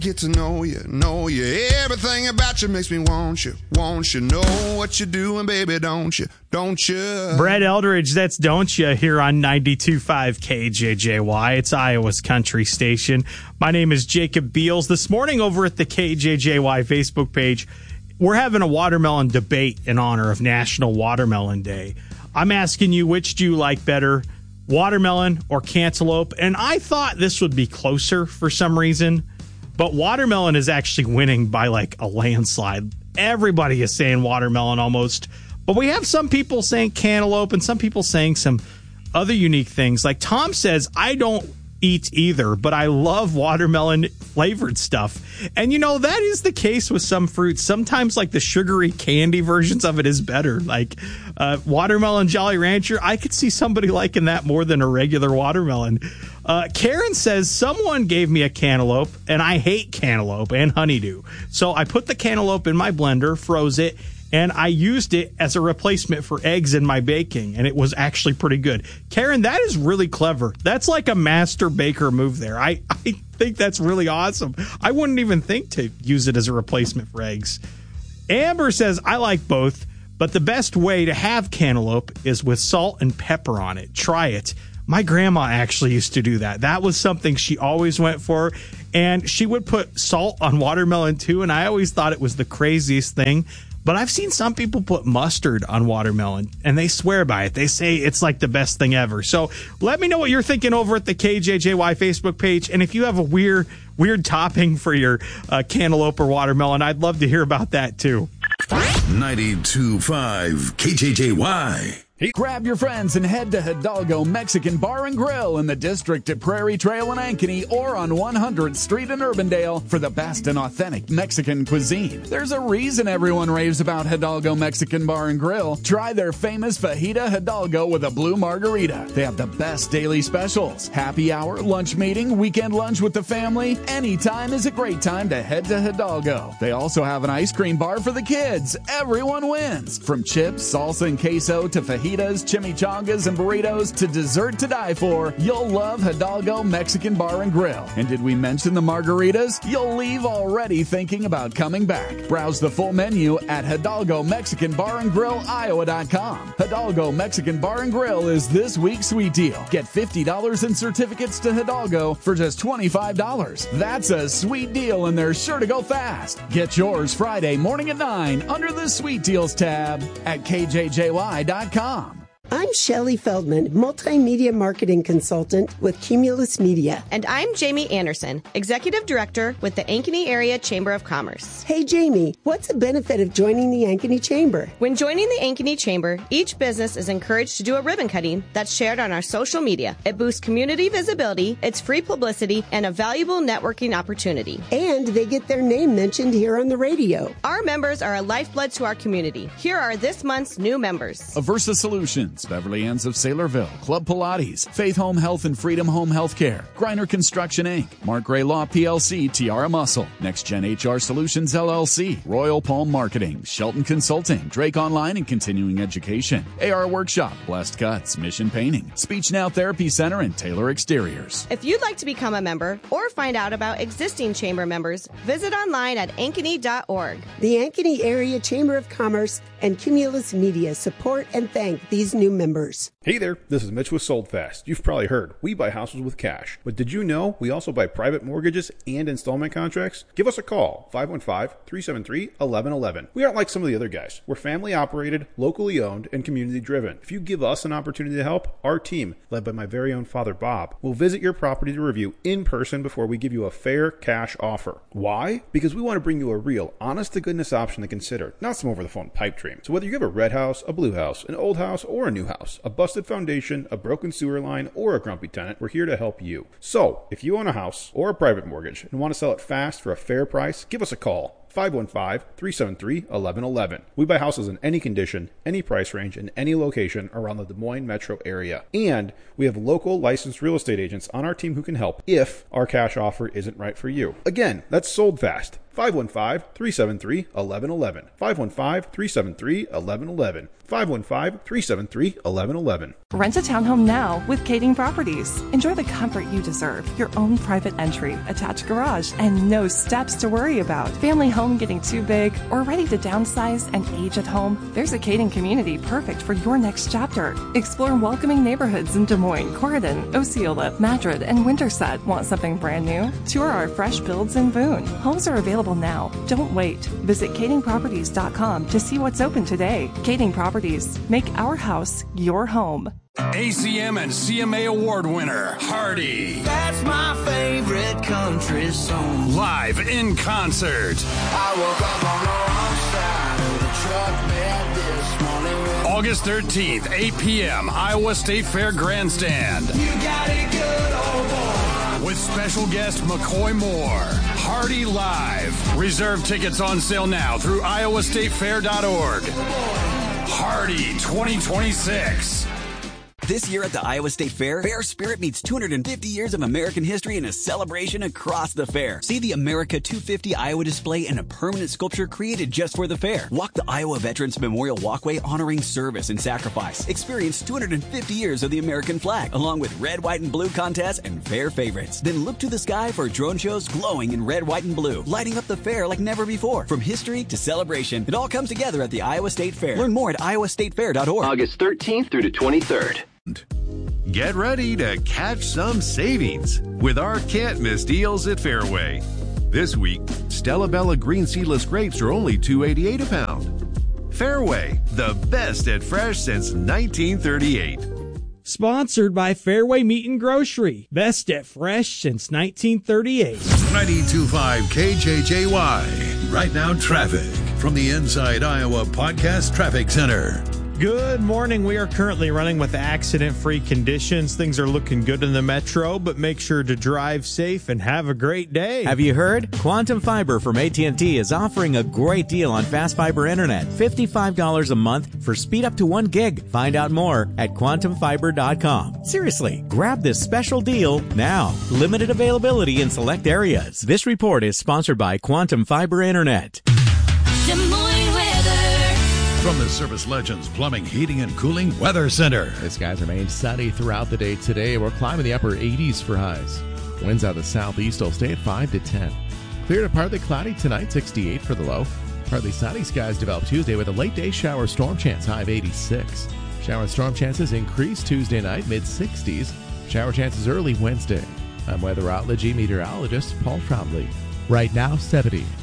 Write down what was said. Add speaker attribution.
Speaker 1: Get to know you, everything about you makes me want you, know what you're doing, baby, don't you?
Speaker 2: Brett Eldridge, that's Don't You, here on 92.5 KJJY. It's Iowa's country station. My name is Jacob Beals. This morning over at the KJJY Facebook page, we're having a watermelon debate in honor of National Watermelon Day. I'm asking you, which do you like better, watermelon or cantaloupe? And I thought this would be closer for some reason. But watermelon is actually winning by like a landslide. Everybody is saying watermelon almost. But we have some people saying cantaloupe and some people saying some other unique things. Like Tom says, I don't eat either, but I love watermelon flavored stuff. And, you know, that is the case with some fruits. Sometimes like the sugary candy versions of it is better. Like watermelon Jolly Rancher, I could see somebody liking that more than a regular watermelon. Karen says, someone gave me a cantaloupe, and I hate cantaloupe and honeydew. So I put the cantaloupe in my blender, froze it, and I used it as a replacement for eggs in my baking, and it was actually pretty good. Karen, that is really clever. That's like a master baker move there. I think that's really awesome. I wouldn't even think to use it as a replacement for eggs. Amber says, I like both, but the best way to have cantaloupe is with salt and pepper on it. Try it. My grandma actually used to do that. That was something she always went for, and she would put salt on watermelon too, and I always thought it was the craziest thing. But I've seen some people put mustard on watermelon, and they swear by it. They say it's like the best thing ever. So let me know what you're thinking over at the KJJY Facebook page, and if you have a weird topping for your cantaloupe or watermelon, I'd love to hear about that too.
Speaker 3: 92.5 KJJY.
Speaker 4: Grab your friends and head to Hidalgo Mexican Bar and Grill in the district at Prairie Trail in Ankeny or on 100th Street in Urbandale for the best and authentic Mexican cuisine. There's a reason everyone raves about Hidalgo Mexican Bar and Grill. Try their famous Fajita Hidalgo with a blue margarita. They have the best daily specials. Happy hour, lunch meeting, weekend lunch with the family. Anytime is a great time to head to Hidalgo. They also have an ice cream bar for the kids. Everyone wins. From chips, salsa, and queso to fajitas, chimichangas, and burritos to dessert to die for, you'll love Hidalgo Mexican Bar and Grill. And did we mention the margaritas? You'll leave already thinking about coming back. Browse the full menu at Hidalgo Mexican Bar and Grill Iowa.com. Hidalgo Mexican Bar and Grill is this week's sweet deal. Get $50 in certificates to Hidalgo for just $25. That's a sweet deal, and they're sure to go fast. Get yours Friday morning at 9 under the Sweet Deals tab at KJJY.com.
Speaker 5: I'm Shelley Feldman, multimedia marketing consultant with Cumulus Media.
Speaker 6: And I'm Jamie Anderson, executive director with the Ankeny Area Chamber of Commerce.
Speaker 5: Hey, Jamie, what's the benefit of joining the Ankeny Chamber?
Speaker 6: When joining the Ankeny Chamber, each business is encouraged to do a ribbon cutting that's shared on our social media. It boosts community visibility, it's free publicity, and a valuable networking opportunity.
Speaker 5: And they get their name mentioned here on the radio.
Speaker 6: Our members are a lifeblood to our community. Here are this month's new members.
Speaker 4: Aversa Solutions, Beverly Ann's of Saylorville, Club Pilates, Faith Home Health and Freedom Home Healthcare, Griner Construction Inc., Mark Gray Law PLC, Tiara Muscle, Next Gen HR Solutions LLC, Royal Palm Marketing, Shelton Consulting, Drake Online and Continuing Education, AR Workshop, Blessed Cuts, Mission Painting, Speech Now Therapy Center, and Taylor Exteriors.
Speaker 6: If you'd like to become a member or find out about existing chamber members, visit online at ankeny.org.
Speaker 5: The Ankeny Area Chamber of Commerce and Cumulus Media support and thank these new members.
Speaker 7: Hey there, this is Mitch with Sold Fast. You've probably heard, we buy houses with cash. But did you know we also buy private mortgages and installment contracts? Give us a call, 515-373-1111. We aren't like some of the other guys. We're family operated, locally owned, and community driven. If you give us an opportunity to help, our team, led by my very own father Bob, will visit your property to review in person before we give you a fair cash offer. Why? Because we want to bring you a real, honest-to-goodness option to consider, not some over-the-phone pipe dream. So whether you have a red house, a blue house, an old house, or a new house, a busted foundation, a broken sewer line, or a grumpy tenant, we're here to help you. So, if you own a house or a private mortgage and want to sell it fast for a fair price, give us a call. 515-373-1111. We buy houses in any condition, any price range, in any location around the Des Moines metro area. And we have local licensed real estate agents on our team who can help if our cash offer isn't right for you. Again, that's sold fast. 515-373-1111. 515-373-1111. 515-373-1111.
Speaker 8: Rent a townhome now with Kading Properties. Enjoy the comfort you deserve. Your own private entry, attached garage, and no steps to worry about. Family home getting too big or ready to downsize and age at home? There's a Kading community perfect for your next chapter. Explore welcoming neighborhoods in Des Moines, Corydon, Osceola, Madrid, and Winterset. Want something brand new? Tour our fresh builds in Boone. Homes are available now. Don't wait. Visit KadingProperties.com to see what's open today. Kading Properties. Make our house your home.
Speaker 9: ACM and CMA award winner, Hardy.
Speaker 10: That's my favorite country song.
Speaker 9: Live in concert.
Speaker 10: I woke up on the wrong side of the truck bed this morning.
Speaker 9: August 13th, 8 p.m., Iowa State Fair Grandstand.
Speaker 10: You got it good, old boy.
Speaker 9: With special guest McCoy Moore. Hardy Live. Reserve tickets on sale now through iowastatefair.org. Hardy 2026.
Speaker 11: This year at the Iowa State Fair, Fair Spirit meets 250 years of American history in a celebration across the fair. See the America 250 Iowa display and a permanent sculpture created just for the fair. Walk the Iowa Veterans Memorial Walkway honoring service and sacrifice. Experience 250 years of the American flag, along with red, white, and blue contests and fair favorites. Then look to the sky for drone shows glowing in red, white, and blue, lighting up the fair like never before. From history to celebration, it all comes together at the Iowa State Fair. Learn more at iowastatefair.org.
Speaker 12: August 13th through the 23rd.
Speaker 13: Get ready to catch some savings with our can't miss deals at Fairway. This week, Stella Bella green seedless grapes are only $2.88 a pound. Fairway, the best at fresh since 1938.
Speaker 2: Sponsored by Fairway Meat and Grocery. Best at fresh since 1938.
Speaker 3: 92.5 KJJY. Right now, traffic from the Inside Iowa Podcast Traffic Center.
Speaker 2: Good morning. We are currently running with accident-free conditions. Things are looking good in the metro, but make sure to drive safe and have a great day.
Speaker 14: Have you heard? Quantum Fiber from AT&T is offering a great deal on fast fiber internet. $55 a month for speed up to 1 gig. Find out more at quantumfiber.com. Seriously, grab this special deal now. Limited availability in select areas. This report is sponsored by Quantum Fiber Internet.
Speaker 15: Des Moines weather.
Speaker 3: From the Service Legends Plumbing, Heating, and Cooling Weather Center.
Speaker 16: The skies remain sunny throughout the day today. We're climbing the upper 80s for highs. Winds out of the southeast will stay at 5 to 10. Clear to partly cloudy tonight, 68 for the low. Partly sunny skies develop Tuesday with a late day shower storm chance, high of 86. Shower and storm chances increase Tuesday night, mid-60s. Shower chances early Wednesday. I'm weatherology meteorologist Paul Trombley. Right now, 70.